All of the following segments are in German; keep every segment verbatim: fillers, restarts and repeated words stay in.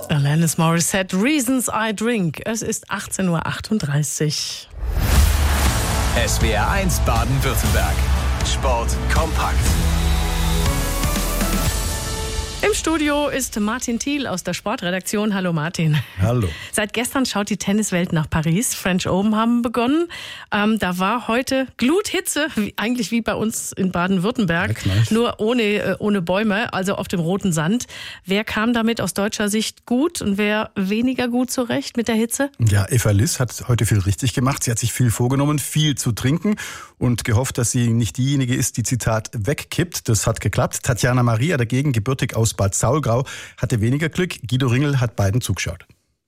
Alanis Morissette, Reasons I Drink. Es ist achtzehn Uhr achtunddreißig. S W R eins Baden-Württemberg. Sport kompakt. Im Studio ist Martin Thiel aus der Sportredaktion. Hallo Martin. Hallo. Seit gestern schaut die Tenniswelt nach Paris. French Open haben begonnen. Ähm, da war heute Gluthitze, wie, eigentlich wie bei uns in Baden-Württemberg, nur ohne, äh, ohne Bäume, also auf dem roten Sand. Wer kam damit aus deutscher Sicht gut und wer weniger gut zurecht mit der Hitze? Ja, Eva Liss hat heute viel richtig gemacht. Sie hat sich viel vorgenommen, viel zu trinken und gehofft, dass sie nicht diejenige ist, die, Zitat, wegkippt. Das hat geklappt. Tatjana Maria, dagegen gebürtig aus Bad Saulgrau, hatte weniger Glück. Guido Ringel hat beiden zugeschaut.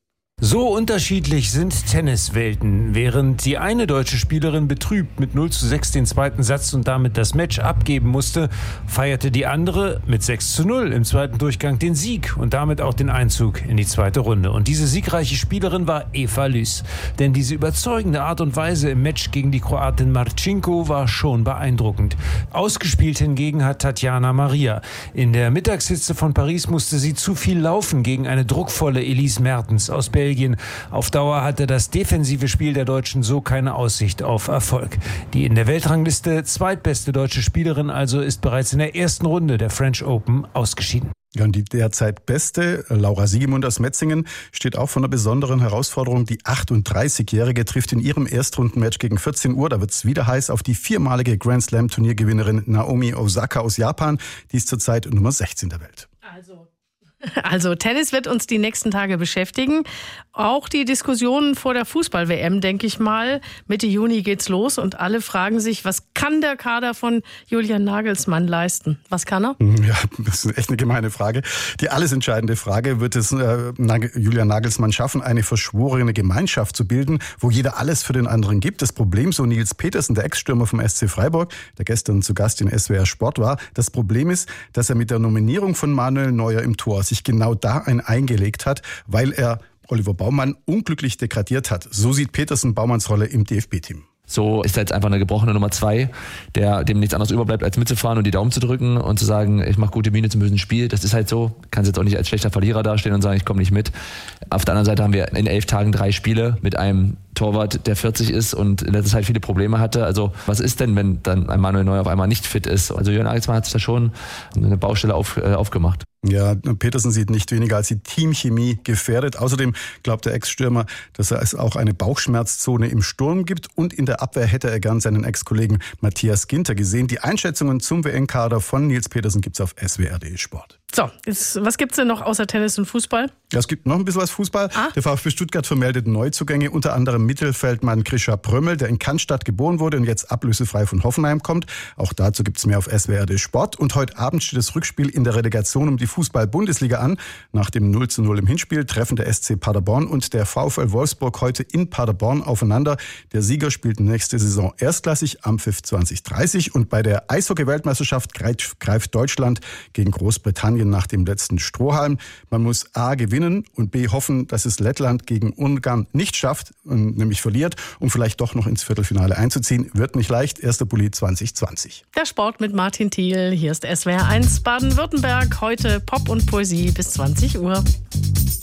So unterschiedlich sind Tenniswelten. Während die eine deutsche Spielerin betrübt mit null zu sechs den zweiten Satz und damit das Match abgeben musste, feierte die andere mit sechs zu null im zweiten Durchgang den Sieg und damit auch den Einzug in die zweite Runde. Und diese siegreiche Spielerin war Eva Liss. Denn diese überzeugende Art und Weise im Match gegen die Kroatin Marcinko war schon beeindruckend. Ausgespielt hingegen hat Tatjana Maria. In der Mittagshitze von Paris musste sie zu viel laufen gegen eine druckvolle Elise Mertens aus Belgien. Auf Dauer hatte das defensive Spiel der Deutschen so keine Aussicht auf Erfolg. Die in der Weltrangliste zweitbeste deutsche Spielerin also ist bereits in der ersten Runde der French Open ausgeschieden. Ja, und die derzeit beste, Laura Siegemund aus Metzingen, steht auch vor einer besonderen Herausforderung. Die achtunddreißigjährige trifft in ihrem Erstrundenmatch gegen vierzehn Uhr, da wird es wieder heiß, auf die viermalige Grand Slam Turniergewinnerin Naomi Osaka aus Japan. Die ist zurzeit Nummer sechzehn der Welt. Also... Also Tennis wird uns die nächsten Tage beschäftigen. Auch die Diskussionen vor der Fußball-W M, denke ich mal. Mitte Juni geht's los und alle fragen sich, was kann der Kader von Julian Nagelsmann leisten? Was kann er? Ja, das ist echt eine gemeine Frage. Die alles entscheidende Frage, wird es äh, Julian Nagelsmann schaffen, eine verschworene Gemeinschaft zu bilden, wo jeder alles für den anderen gibt? Das Problem, so Nils Petersen, der Ex-Stürmer vom S C Freiburg, der gestern zu Gast in S W R Sport war, das Problem ist, dass er mit der Nominierung von Manuel Neuer im Tor sich genau da ein eingelegt hat, weil er Oliver Baumann unglücklich degradiert hat. So sieht Petersen Baumanns Rolle im D F B-Team. So ist er jetzt einfach eine gebrochene Nummer zwei, der dem nichts anderes überbleibt, als mitzufahren und die Daumen zu drücken und zu sagen, ich mache gute Miene zum bösen Spiel. Das ist halt so. Kannst jetzt auch nicht als schlechter Verlierer dastehen und sagen, ich komme nicht mit. Auf der anderen Seite haben wir in elf Tagen drei Spiele mit einem Torwart, der vierzig ist und in letzter Zeit viele Probleme hatte. Also was ist denn, wenn dann ein Manuel Neuer auf einmal nicht fit ist? Also Jürgen Nagelsmann hat sich da schon eine Baustelle auf, äh, aufgemacht. Ja, Petersen sieht nicht weniger als die Teamchemie gefährdet. Außerdem glaubt der Ex-Stürmer, dass es auch eine Bauchschmerzzone im Sturm gibt. Und in der Abwehr hätte er gern seinen Ex-Kollegen Matthias Ginter gesehen. Die Einschätzungen zum W M-Kader von Nils Petersen gibt's auf S W R punkt de Sport. So, jetzt, was gibt's denn noch außer Tennis und Fußball? Ja, es gibt noch ein bisschen was Fußball. Ah. Der VfB Stuttgart vermeldet Neuzugänge, unter anderem Mittelfeldmann Krischer Prömmel, der in Cannstatt geboren wurde und jetzt ablösefrei von Hoffenheim kommt. Auch dazu gibt's mehr auf S W R punkt de Sport. Und heute Abend steht das Rückspiel in der Relegation um die Fußball-Bundesliga an. Nach dem null zu null im Hinspiel treffen der S C Paderborn und der VfL Wolfsburg heute in Paderborn aufeinander. Der Sieger spielt nächste Saison erstklassig am Pfiff zwanzig dreißig. Und bei der Eishockey-Weltmeisterschaft greift Deutschland gegen Großbritannien nach dem letzten Strohhalm. Man muss A gewinnen und B hoffen, dass es Lettland gegen Ungarn nicht schafft, nämlich verliert, um vielleicht doch noch ins Viertelfinale einzuziehen. Wird nicht leicht. Erster Bulli zwanzig zwanzig. Der Sport mit Martin Thiel. Hier ist S W R eins Baden-Württemberg. Heute Pop und Poesie bis zwanzig Uhr.